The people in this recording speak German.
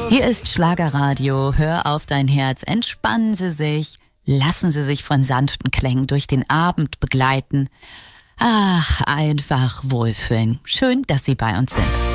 Hier ist Schlagerradio. Hör auf dein Herz. Entspannen Sie sich. Lassen Sie sich von sanften Klängen durch den Abend begleiten. Ach, einfach wohlfühlen. Schön, dass Sie bei uns sind.